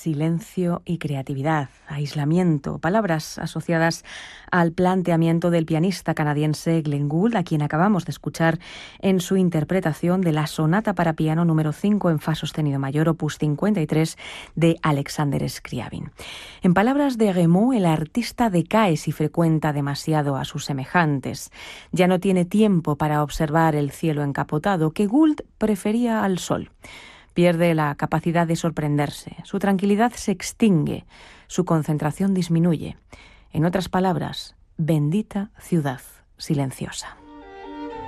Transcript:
silencio y creatividad, aislamiento, palabras asociadas al planteamiento del pianista canadiense Glenn Gould, a quien acabamos de escuchar en su interpretación de la sonata para piano número 5 en fa sostenido mayor, opus 53 de Alexander Scriabin. En palabras de Rameau, el artista decae si frecuenta demasiado a sus semejantes. Ya no tiene tiempo para observar el cielo encapotado, que Gould prefería al sol. Pierde la capacidad de sorprenderse, su tranquilidad se extingue, su concentración disminuye. En otras palabras, bendita ciudad silenciosa.